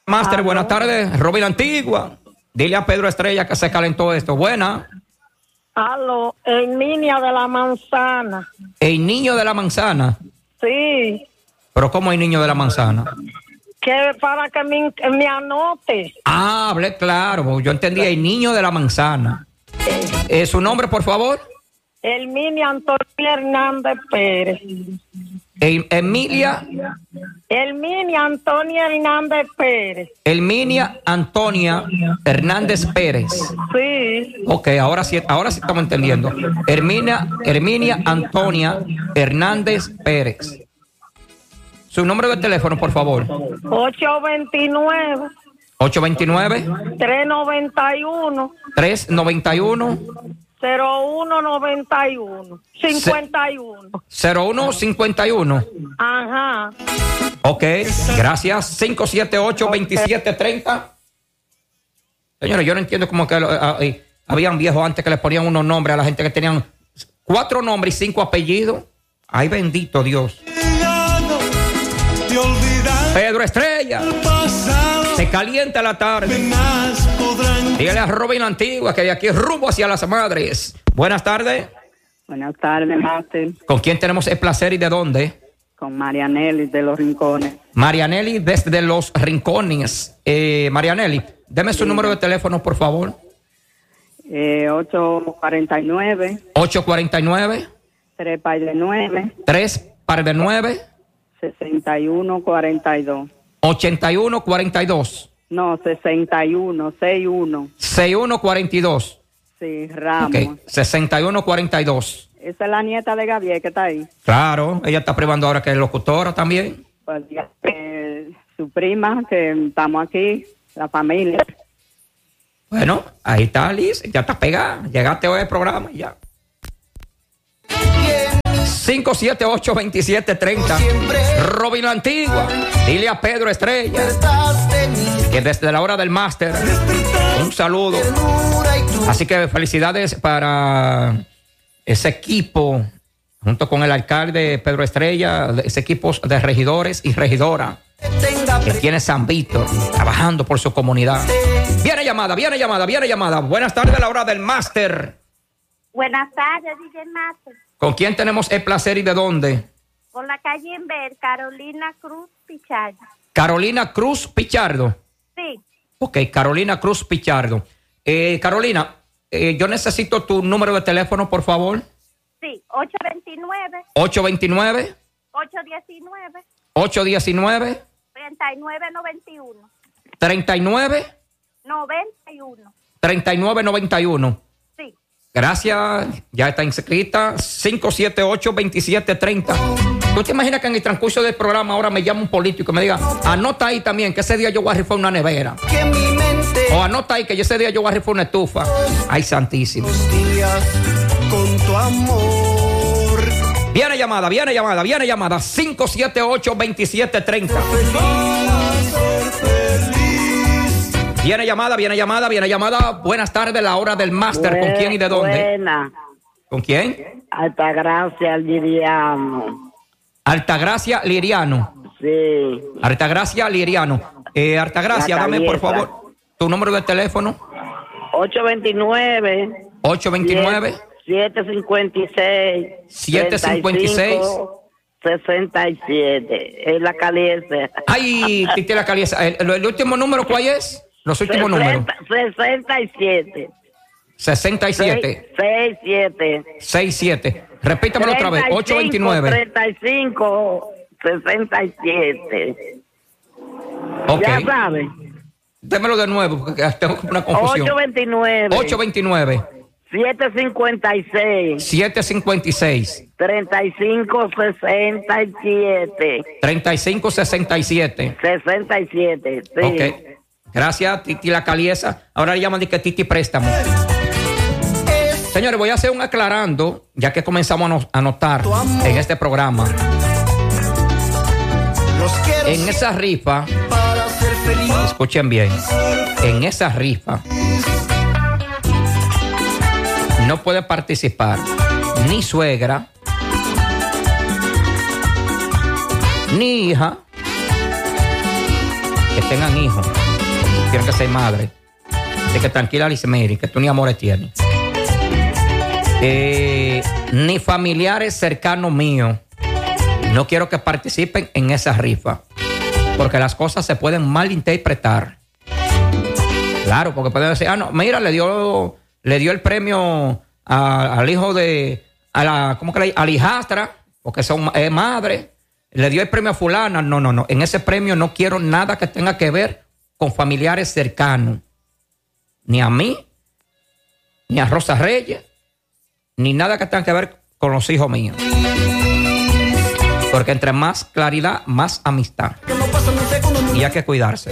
Máster, buenas tardes. Robin Antigua. Dile a Pedro Estrella que se calentó esto. Buena. Aló, el niño de la manzana. El niño de la manzana. Sí. ¿Pero cómo el niño de la manzana? Que para que me anote. Ah, hablé claro. Yo entendí el niño de la manzana. ¿Su nombre, por favor? Herminia Antonia Hernández Pérez. Herminia Antonia Hernández Pérez. Herminia Antonia Hernández Pérez. Sí. Ok, ahora sí estamos entendiendo. Herminia Antonia Hernández Pérez. Su número de teléfono, por favor. 829. 391. 0191. 0151. Ajá. Ok, gracias. 578-2730. Señores, yo no entiendo cómo que habían viejos antes que les ponían unos nombres a la gente que tenían 4 nombres y 5 apellidos. Ay, bendito Dios. Pedro Estrella. Se calienta la tarde. Dígale a Robin Antigua que de aquí rumbo hacia las madres. Buenas tardes. Buenas tardes, Máster. ¿Con quién tenemos el placer y de dónde? Con Marianelli de Los Rincones. Marianelli desde Los Rincones. Marianelli, deme su número de teléfono, por favor. 849. 849. 3 6142. 8142. No, 61. 6142. Sí, Ramos. Ok, 6142. Esa es la nieta de Gabriel que está ahí. Claro, ella está privando ahora que es locutora también. Pues su prima, que estamos aquí, la familia. Bueno, ahí está Liz, ya está pegada. Llegaste hoy al programa y ya. 578-2730. Robin la Antigua. Dile a Pedro Estrella que desde la hora del máster, un saludo. Así que felicidades para ese equipo, junto con el alcalde Pedro Estrella, ese equipo de regidores y regidoras que tiene San Víctor, trabajando por su comunidad. Viene llamada. Buenas tardes a la hora del máster. Buenas tardes, DJ Máster. ¿Con quién tenemos el placer y de dónde? Por la calle Inver, Carolina Cruz Pichardo. Carolina Cruz Pichardo. Sí. Ok, Carolina Cruz Pichardo. Carolina, yo necesito tu número de teléfono, por favor. Sí, 829. 829. 819. 819. 3991. 39. 91. 3991. Sí. Gracias, ya está inscrita. 578-2730. ¿Tú te imaginas que en el transcurso del programa ahora me llama un político y me diga, anota ahí también que ese día yo voy a rifar una nevera? O anota ahí que ese día yo voy a rifar una estufa. Ay, santísimo. Con tu amor. Viene llamada. 578-2730. Viene llamada. Buenas tardes, la hora del máster. ¿Con quién y de dónde? Buena. ¿Con quién? Altagracia Liriano. Altagracia Liriano. Sí. Altagracia Liriano. Altagracia, dame por favor tu número de teléfono. 829. 756. 67. Es la Caliese. Ay, Titi la Caliese. ¿El último número cuál es? Los últimos números. 67. 67. 67. Repítamelo otra vez. 829. 35. 67. Ok. Ya sabes. Démelo de nuevo, porque tengo una confusión. 829. 756. 3567. 3567. 67. Sí. Ok. Gracias, Titi la Caliesa. Ahora le llaman de que Titi Préstamo. Señores, voy a hacer un aclarando, ya que comenzamos a anotar en este programa. En esa rifa, escuchen bien, en esa rifa no puede participar ni suegra, ni hija, que tengan hijos, tienen que ser madres. Así que tranquila, Lismeri, que tú ni amores tienes. Ni familiares cercanos míos. No quiero que participen en esa rifa, porque las cosas se pueden malinterpretar. Claro, porque pueden decir, no, mira, le dio el premio al hijo de, a la hijastra, porque son madre, le dio el premio a fulana. No. En ese premio no quiero nada que tenga que ver con familiares cercanos. Ni a mí, ni a Rosa Reyes, ni nada que tenga que ver con los hijos míos. Porque entre más claridad, más amistad. Y hay que cuidarse.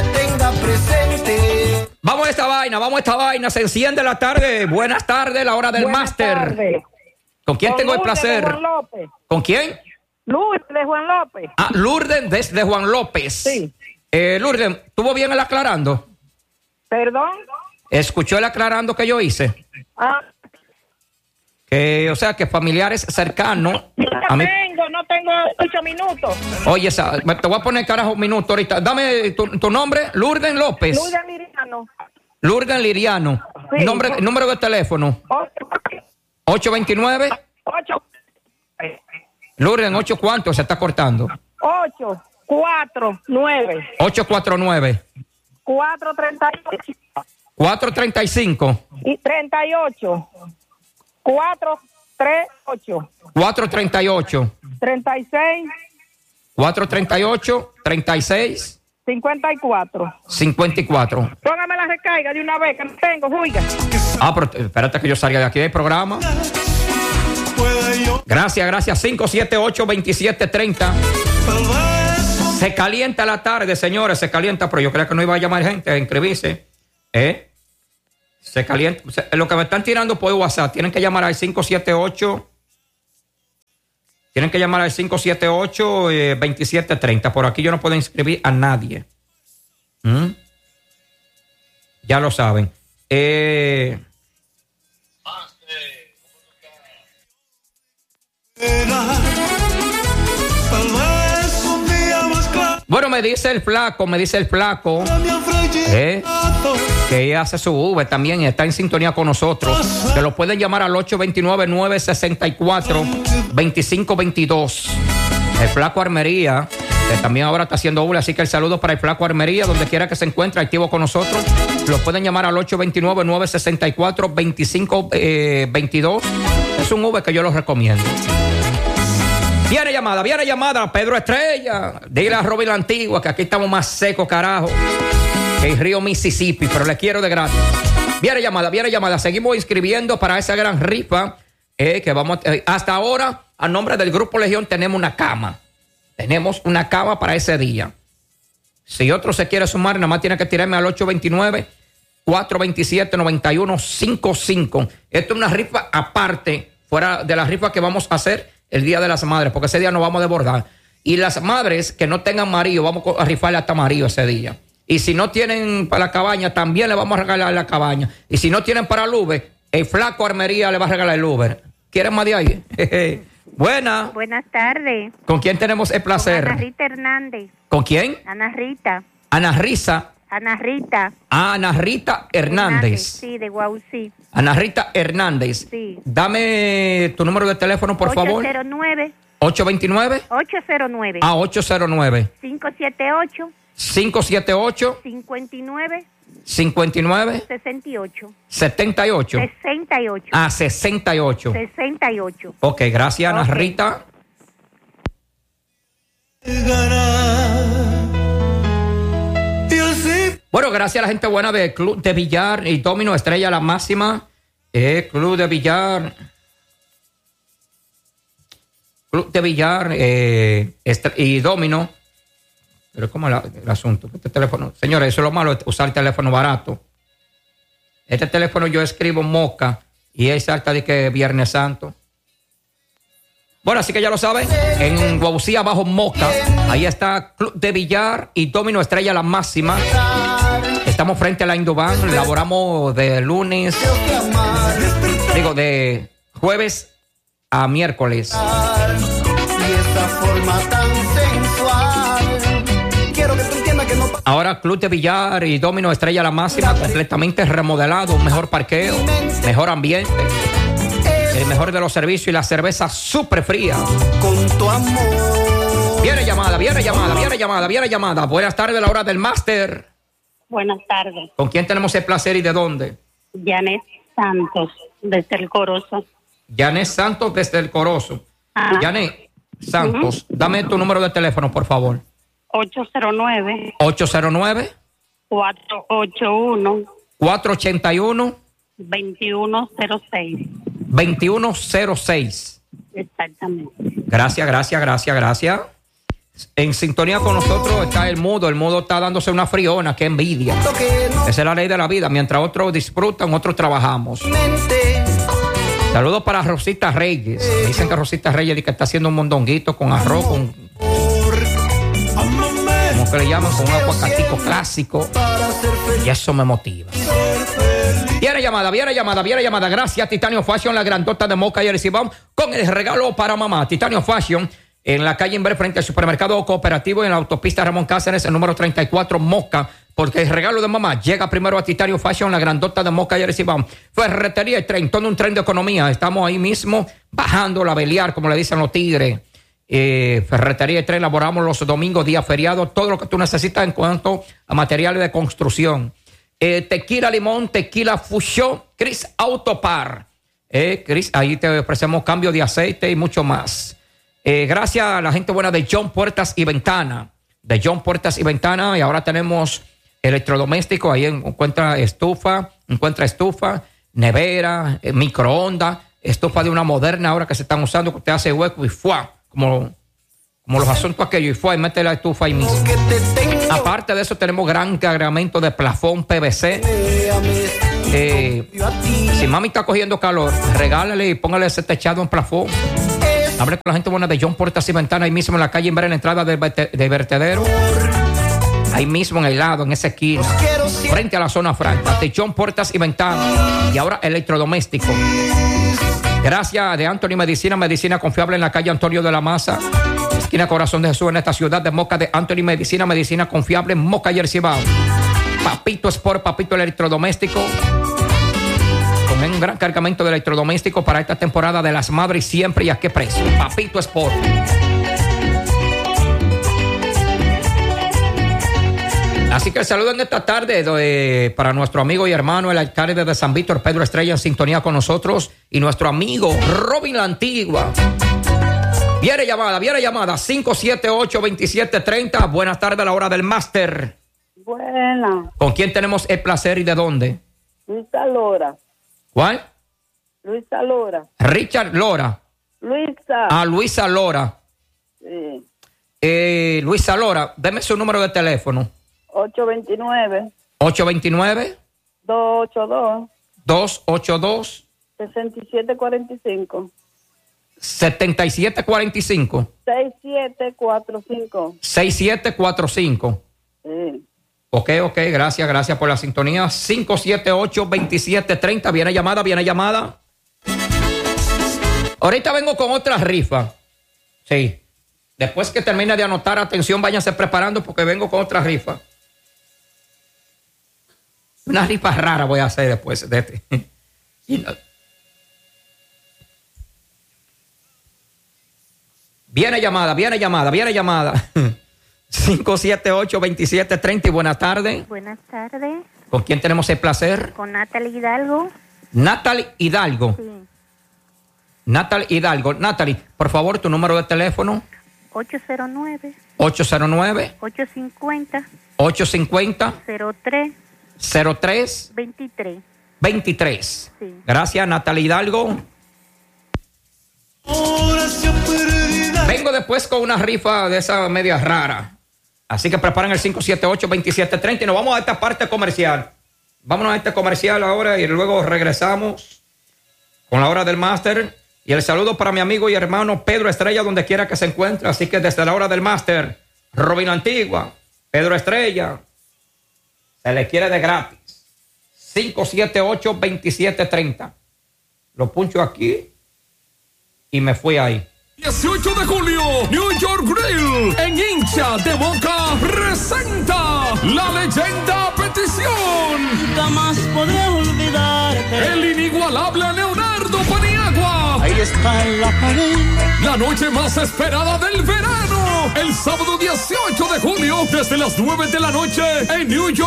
Vamos a esta vaina. Se enciende la tarde. Buenas tardes, la hora del máster. ¿Con quién tengo el placer? De Juan López. ¿Con quién? Lourdes de Juan López. Lourdes desde Juan López. Sí. Lourdes, ¿estuvo bien el aclarando? ¿Perdón? ¿Escuchó el aclarando que yo hice? O sea, que familiares cercanos. No tengo 8 minutos. Oye, te voy a poner carajo un minuto ahorita. Dame tu nombre, Lourdes López. Lourdes Liriano. Lourdes Liriano. Sí. Número de teléfono. 829. 8. Lourdes, ¿8 cuánto? Se está cortando. 849. 849. 438. 435. Y 38. 438. 438. 36. 438. 36. 54. 54. Póngame la recarga de una vez que no tengo, juiga. Pero espérate que yo salga de aquí del programa. Gracias. 578-2730. Se calienta la tarde, señores, se calienta, pero yo creo que no iba a llamar gente a inscribirse. Se calienta. Lo que me están tirando por WhatsApp, tienen que llamar al 578-2730. Por aquí yo no puedo inscribir a nadie. Ya lo saben. Bueno, me dice el flaco que ella hace su Uber también y está en sintonía con nosotros, que lo pueden llamar al 829-964-2522. El flaco Armería, que también ahora está haciendo Uber, así que el saludo para el flaco Armería, donde quiera que se encuentre activo con nosotros. Lo pueden llamar al 829-964-2522. Es un Uber que yo los recomiendo. Viene llamada, Pedro Estrella. Dile a Robin la Antigua que aquí estamos más secos, carajo, que el río Mississippi, pero le quiero de gratis. Viene llamada. Seguimos inscribiendo para esa gran rifa que vamos hasta ahora, a nombre del Grupo Legión, tenemos una cama. Tenemos una cama para ese día. Si otro se quiere sumar, nada más tiene que tirarme al 829-427-9155. Esto es una rifa aparte, fuera de la rifa que vamos a hacer el Día de las Madres, porque ese día nos vamos a desbordar. Y las madres que no tengan marido, vamos a rifarle hasta marido ese día. Y si no tienen para la cabaña, también le vamos a regalar la cabaña. Y si no tienen para el Uber, el flaco Armería le va a regalar el Uber. ¿Quieren más de ahí? Buenas tardes. ¿Con quién tenemos el placer? Con Ana Rita Hernández. ¿Con quién? Ana Rita. Ana Rita. Ana Rita Hernández. Sí, de Guaucí. Ana Rita Hernández. Sí. Dame tu número de teléfono, por favor. 809. 829. 809. 809. 578. 578. 59. 59. 68. 78. 68. 68. 68. Ok, gracias, Ana Rita. Bueno, gracias a la gente buena de Club de Billar y Domino Estrella La Máxima. Club de Billar y Domino. Pero ¿cómo es el asunto? Este teléfono, señores, eso es lo malo de usar el teléfono barato. Este teléfono yo escribo Moca y él salta de que Viernes Santo. Bueno, así que ya lo saben, en Guaucí abajo Moca, ahí está Club de Billar y Domino Estrella La Máxima. Estamos frente a la Indoban, laboramos de jueves a miércoles. Ahora Club de Billar y Domino Estrella La Máxima, completamente remodelado, un mejor parqueo, mejor ambiente, el mejor de los servicios y la cerveza súper fría. Con tu amor. Viene llamada. Buenas tardes, la hora del máster. Buenas tardes. ¿Con quién tenemos el placer y de dónde? Janet Santos, desde El Corozo. Janet Santos desde El Corozo. Ajá. Janet Santos, dame tu número de teléfono, por favor. 809. 809. 481. 481. 2106. 2106. Exactamente. Gracias. En sintonía con nosotros está el mudo está dándose una friona, qué envidia. Esa es la ley de la vida, mientras otros disfrutan, otros trabajamos. Saludos para Rosita Reyes. Dicen que Rosita Reyes dice que está haciendo un mondonguito con arroz, como que le llaman, con un aguacatico clásico. Y eso me motiva. Viene llamada. Gracias, Titanio Fashion, la grandota de Moca y el Cibao, con el regalo para mamá. Titanio Fashion, en la calle Inver, frente al supermercado cooperativo, en la autopista Ramón Cáceres, el número 34, Moca, porque el regalo de mamá llega primero a Titanio Fashion, la grandota de Moca y el Cibao. Ferretería El Tren, todo un tren de economía. Estamos ahí mismo bajando la Beliar, como le dicen los tigres. Ferretería El Tren, laboramos los domingos, días feriados, todo lo que tú necesitas en cuanto a materiales de construcción. Tequila Limón, Tequila Fusión, Chris Autopar. Chris, ahí te ofrecemos cambio de aceite y mucho más. Gracias a la gente buena de John Puertas y Ventana. Y ahora tenemos electrodoméstico. Ahí encuentra estufa, nevera, microondas, estufa de una moderna ahora que se están usando, que usted hace hueco y ¡fua! Como los asuntos aquellos, y fue y mete la estufa ahí mismo. Aparte de eso, tenemos gran cargamento de plafón PVC. Si mami está cogiendo calor, regálale y póngale ese techado en plafón. Hable con la gente buena de John Puertas y Ventana, ahí mismo en la calle, en la entrada del vertedero. Ahí mismo en el lado, en esa esquina, frente a la zona franca, de John Puertas y Ventana. Y ahora electrodoméstico. Gracias de Anthony Medicina confiable en la calle Antonio de la Maza, esquina Corazón de Jesús, en esta ciudad de Moca, de Anthony Medicina confiable en Moca y el Cibao. Papito Sport, papito electrodoméstico, con un gran cargamento de electrodoméstico para esta temporada de las madres, siempre y a qué precio. Papito Sport. Así que el saludo en esta tarde para nuestro amigo y hermano, el alcalde de San Víctor, Pedro Estrella, en sintonía con nosotros, y nuestro amigo Robin La Antigua. Viene llamada, 578-2730. Buenas tardes a la hora del máster. Buena. ¿Con quién tenemos el placer y de dónde? Luisa Lora. ¿Cuál? Luisa Lora. Richard Lora. Luisa. Luisa Lora. Sí. Luisa Lora, deme su número de teléfono. 829. 282. 6745. 7745. 6745. Sí. Ok, gracias por la sintonía. 578-2730. Viene llamada. Ahorita vengo con otra rifa. Sí. Después que termine de anotar, atención, váyanse preparando porque vengo con otra rifa. Una rifa rara voy a hacer después de este. Viene llamada. 578-2730 y buenas tardes. Buenas tardes. ¿Con quién tenemos el placer? Con Natalie Hidalgo. Natalie Hidalgo. Sí. Natalie, por favor, tu número de teléfono. 809. 850. 03. 23. Sí. Gracias, Natalie Hidalgo. Vengo después con una rifa de esa media rara. Así que preparen el 578-2730 y nos vamos a esta parte comercial. Vámonos a este comercial ahora y luego regresamos con la hora del máster. Y el saludo para mi amigo y hermano Pedro Estrella, donde quiera que se encuentre. Así que desde la hora del máster, Robin Antigua, Pedro Estrella, se le quiere de gratis. 578-2730. Lo puncho aquí y me fui ahí. 18 de julio, New York Grill, en Hincha de Boca, presenta La leyenda Petición. Nunca más podré olvidarte. El inigualable Leonardo Paniagua. Ahí está en la pared. La noche más esperada del verano. El sábado 18 de junio, desde las 9 de la noche en New York.